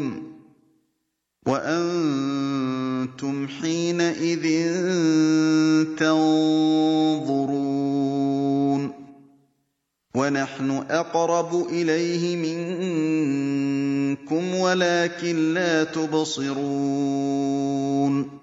وَأَنتُمْ حِينَئِذٍ تَنظُرُونَ وَنَحْنُ أَقْرَبُ إِلَيْهِ مِنكُمْ وَلَٰكِن لَّا تُبْصِرُونَ